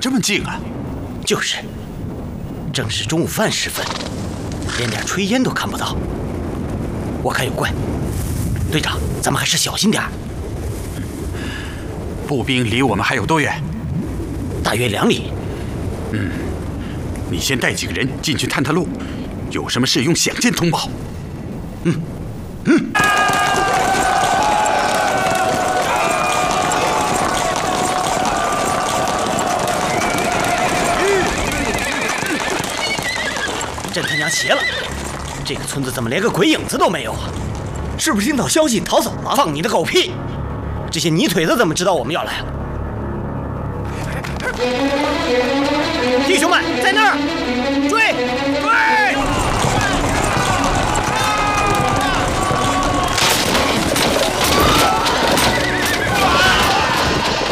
这么静啊？ 就是，正是中午饭时分，连点炊烟都看不到。我看有怪，队长，咱们还是小心点儿。 步兵离我们还有多远？ 大约2里。 你先带几个人进去探探路，有什么事用响箭通报。 真他娘邪了！这个村子怎么连个鬼影子都没有啊？ 是不是听到消息逃走了？ 放你的狗屁！这些泥腿子怎么知道我们要来了？弟兄们，在那儿！